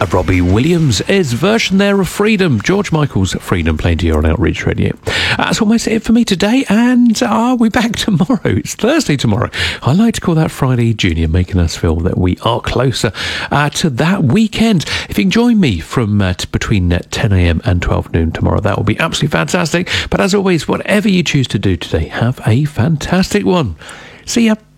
Robbie Williams' version there of Freedom. George Michael's Freedom playing to you on Outreach Radio. That's almost it for me today, and I'll be back tomorrow. It's Thursday tomorrow. I like to call that Friday Junior, making us feel that we are closer to that weekend. If you can join me from between 10 a.m. and 12 noon tomorrow, that will be absolutely fantastic. But as always, whatever you choose to do today, have a fantastic one. See ya.